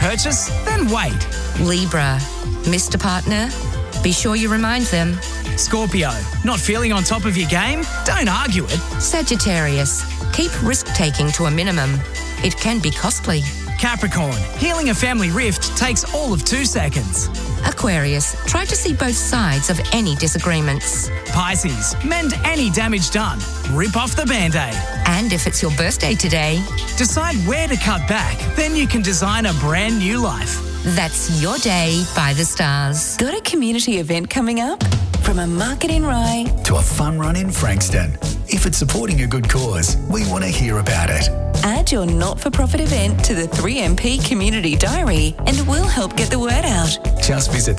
purchase, then wait. Libra. Missed a partner? Be sure you remind them. Scorpio, not feeling on top of your game? Don't argue it. Sagittarius. Keep risk-taking to a minimum. It can be costly. Capricorn, healing a family rift takes all of 2 seconds. Aquarius. Try to see both sides of any disagreements. Pisces, mend any damage done. Rip off the Band-Aid. And if it's your birthday today, decide where to cut back, then you can design a brand new life. That's your day by the stars. Got a community event coming up? From a market in Rye to a fun run in Frankston. If it's supporting a good cause, we want to hear about it. Add your not-for-profit event to the 3MP Community Diary and we'll help get the word out. Just visit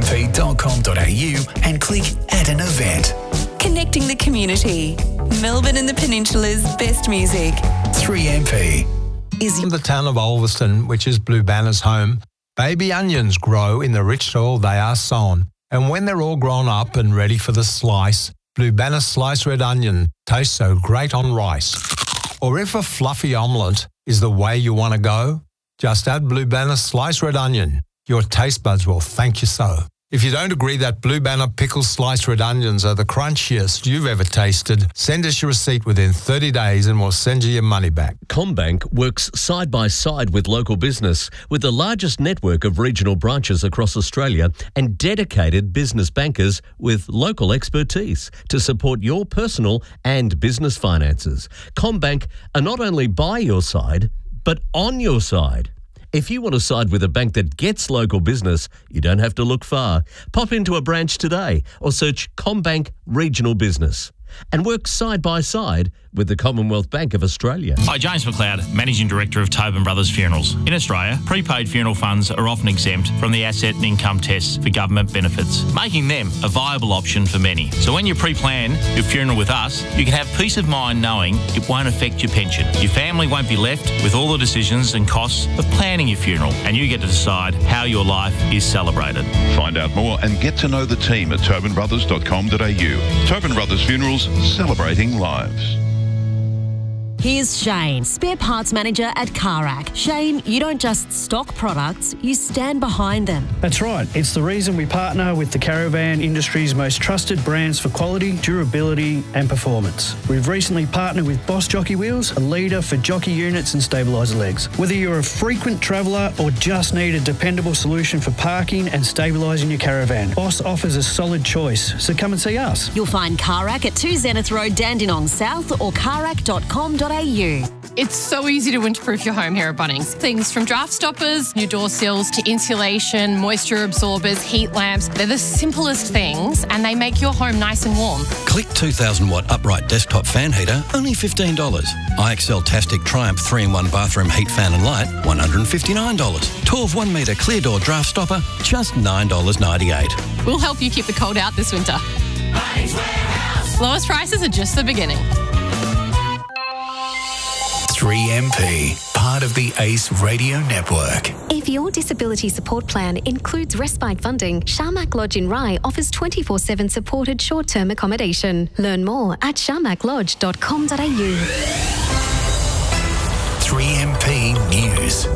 3mp.com.au and click Add an Event. Connecting the community. Melbourne and the Peninsula's best music. 3MP. In the town of Ulverston, which is Blue Banner's home, baby onions grow in the rich soil they are sown. And when they're all grown up and ready for the slice, Blue Banner sliced red onion tastes so great on rice. Or if a fluffy omelette is the way you want to go, just add Blue Banner sliced red onion. Your taste buds will thank you so. If you don't agree that Blue Banner pickled sliced red onions are the crunchiest you've ever tasted, send us your receipt within 30 days and we'll send you your money back. CommBank works side by side with local business with the largest network of regional branches across Australia and dedicated business bankers with local expertise to support your personal and business finances. CommBank are not only by your side, but on your side. If you want to side with a bank that gets local business, you don't have to look far. Pop into a branch today or search CommBank Regional Business and work side by side with the Commonwealth Bank of Australia. Hi, James McLeod, Managing Director of Tobin Brothers Funerals. In Australia, prepaid funeral funds are often exempt from the asset and income tests for government benefits, making them a viable option for many. So when you pre-plan your funeral with us, you can have peace of mind knowing it won't affect your pension. Your family won't be left with all the decisions and costs of planning your funeral, and you get to decide how your life is celebrated. Find out more and get to know the team at tobinbrothers.com.au. Tobin Brothers Funerals, celebrating lives. Here's Shane, spare parts manager at Carac. Shane, you don't just stock products, you stand behind them. That's right. It's the reason we partner with the caravan industry's most trusted brands for quality, durability and performance. We've recently partnered with Boss Jockey Wheels, a leader for jockey units and stabiliser legs. Whether you're a frequent traveller or just need a dependable solution for parking and stabilising your caravan, Boss offers a solid choice, so come and see us. You'll find Carac at 2 Zenith Road, Dandenong South or carac.com.au. It's so easy to winterproof your home here at Bunnings. Things from draft stoppers, new door sills to insulation, moisture absorbers, heat lamps. They're the simplest things and they make your home nice and warm. Click 2000 watt upright desktop fan heater, only $15. IXL Tastic Triumph 3-in-1 bathroom heat fan and light, $159. 12 1 metre clear door draft stopper, just $9.98. We'll help you keep the cold out this winter. Bunnings Warehouse. Lowest prices are just the beginning. 3MP, part of the ACE Radio Network. If your disability support plan includes respite funding, Sharmak Lodge in Rye offers 24/7 supported short-term accommodation. Learn more at sharmaklodge.com.au. 3MP News.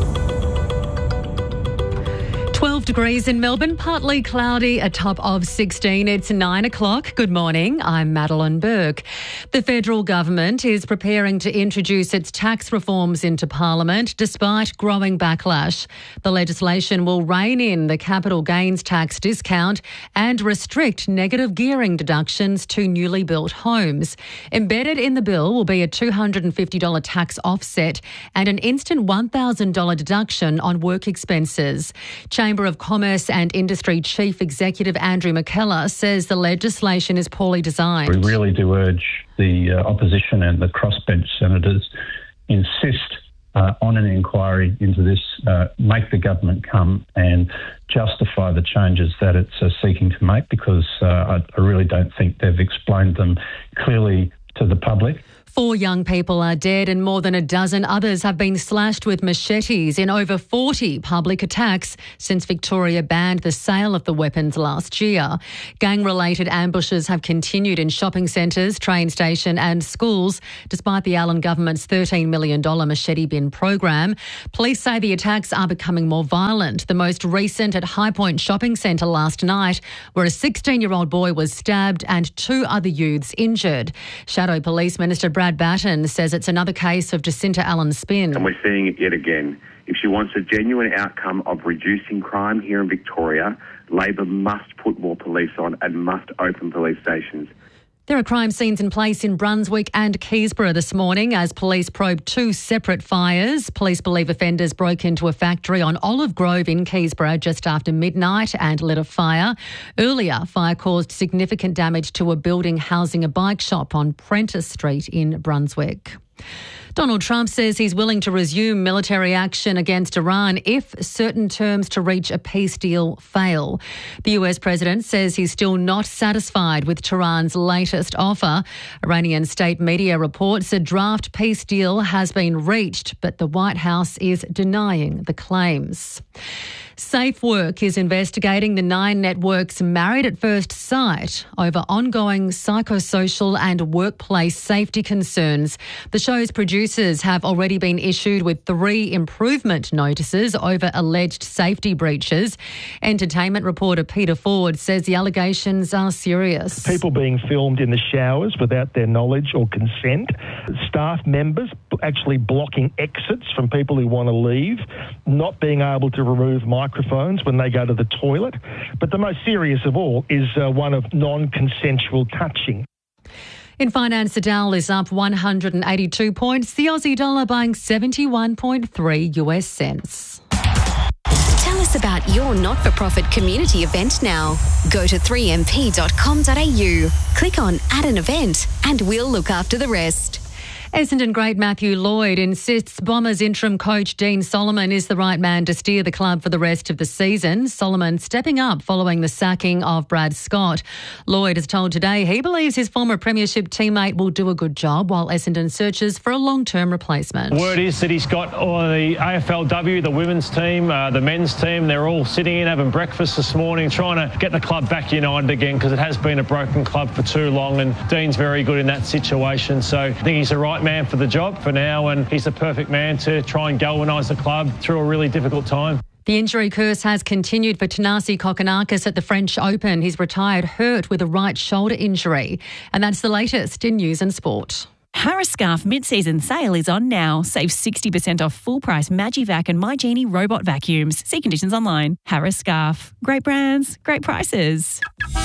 12 degrees in Melbourne, partly cloudy, a top of 16. It's 9 o'clock. Good morning, I'm Madeline Burke. The federal government is preparing to introduce its tax reforms into Parliament despite growing backlash. The legislation will rein in the capital gains tax discount and restrict negative gearing deductions to newly built homes. Embedded in the bill will be a $250 tax offset and an instant $1,000 deduction on work expenses. Chamber of Commerce and Industry Chief Executive Andrew McKellar says the legislation is poorly designed. We really do urge the opposition and the crossbench senators insist on an inquiry into this, make the government come and justify the changes that it's seeking to make, because I really don't think they've explained them clearly to the public. 4 young people are dead and more than a dozen others have been slashed with machetes in over 40 public attacks since Victoria banned the sale of the weapons last year. Gang-related ambushes have continued in shopping centres, train station and schools, despite the Allen government's $13 million machete bin program. Police say the attacks are becoming more violent. The most recent at High Point Shopping Centre last night, where a 16-year-old boy was stabbed and 2 other youths injured. Shadow Police Minister Brad Batten says it's another case of Jacinta Allen's spin. And we're seeing it yet again. If she wants a genuine outcome of reducing crime here in Victoria, Labor must put more police on and must open police stations. There are crime scenes in place in Brunswick and Keysborough this morning as police probe 2 separate fires. Police believe offenders broke into a factory on Olive Grove in Keysborough just after midnight and lit a fire. Earlier, fire caused significant damage to a building housing a bike shop on Prentice Street in Brunswick. Donald Trump says he's willing to resume military action against Iran if certain terms to reach a peace deal fail. The US president says he's still not satisfied with Tehran's latest offer. Iranian state media reports a draft peace deal has been reached, but the White House is denying the claims. SafeWork is investigating the 9 networks Married at First Sight over ongoing psychosocial and workplace safety concerns. The show's producers have already been issued with 3 improvement notices over alleged safety breaches. Entertainment reporter Peter Ford says the allegations are serious. People being filmed in the showers without their knowledge or consent, staff members actually blocking exits from people who want to leave, not being able to remove microphones when they go to the toilet. But the most serious of all is one of non-consensual touching. In finance, the Dow is up 182 points. The Aussie dollar buying 71.3 US cents. Tell us about your not-for-profit community event now. Go to 3mp.com.au, click on Add an Event, and we'll look after the rest. Essendon great Matthew Lloyd insists Bombers interim coach Dean Solomon is the right man to steer the club for the rest of the season. Solomon stepping up following the sacking of Brad Scott. Lloyd has told Today he believes his former premiership teammate will do a good job while Essendon searches for a long-term replacement. Word is that he's got the AFLW, the women's team, the men's team. They're all sitting in having breakfast this morning, trying to get the club back united again because it has been a broken club for too long, and Dean's very good in that situation. So I think he's the right man for the job for now, and he's the perfect man to try and galvanise the club through a really difficult time. The injury curse has continued for Thanasi Kokkinakis at the French Open. He's retired hurt with a right shoulder injury. And that's the latest in news and sport. Harris Scarf mid-season sale is on now. Save 60% off full-price Magivac and MyGenie robot vacuums. See conditions online. Harris Scarf. Great brands, great prices.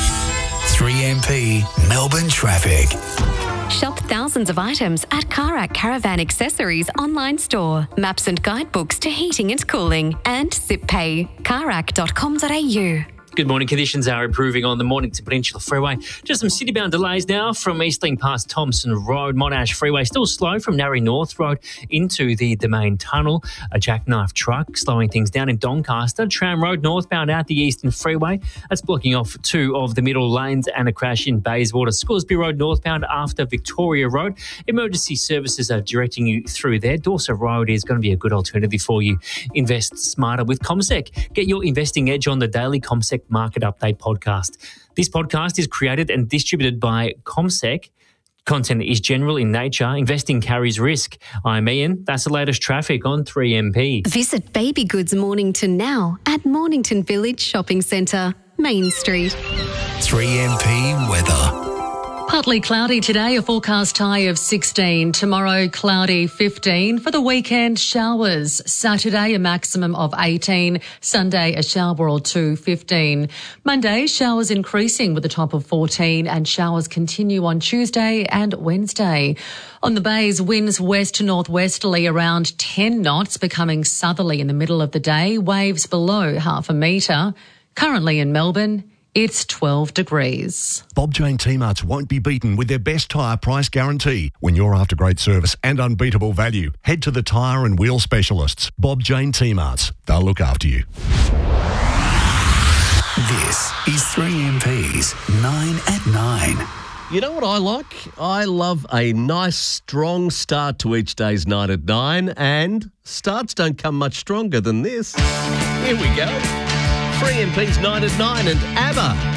3MP Melbourne traffic. Shop thousands of items at Karak Caravan Accessories online store. Maps and guidebooks to heating and cooling. And ZipPay. Karak.com.au. Good morning. Conditions are improving on the Mornington Peninsula Freeway. Just some city-bound delays now from Eastling past Thompson Road. Monash Freeway still slow from Narry North Road into the Domain Tunnel. A jackknife truck slowing things down in Doncaster. Tram Road northbound out the Eastern Freeway. That's blocking off 2 of the middle lanes, and a crash in Bayswater. Scoresby Road northbound after Victoria Road. Emergency services are directing you through there. Dorset Road is going to be a good alternative for you. Invest smarter with CommSec. Get your investing edge on the daily CommSec Market Update podcast. This podcast is created and distributed by CommSec. Content is general in nature. Investing carries risk. I'm Ian. That's the latest traffic on 3MP. Visit Baby Goods Mornington now at Mornington Village Shopping Centre, Main Street. 3MP weather. Partly cloudy today, a forecast high of 16. Tomorrow, cloudy 15. For the weekend, showers. Saturday, a maximum of 18. Sunday, a shower or 2, 15. Monday, showers increasing with a top of 14, and showers continue on Tuesday and Wednesday. On the bays, winds west to northwesterly around 10 knots, becoming southerly in the middle of the day. Waves below half a metre. Currently in Melbourne, it's 12 degrees. Bob Jane T-Marts won't be beaten with their best tyre price guarantee. When you're after great service and unbeatable value, head to the tyre and wheel specialists. Bob Jane T-Marts. They'll look after you. This is 3MP's 9 at 9. You know what I like? I love a nice, strong start to each day's 9 at 9, and starts don't come much stronger than this. Here we go. 3MP's 9 at 9 and ABBA.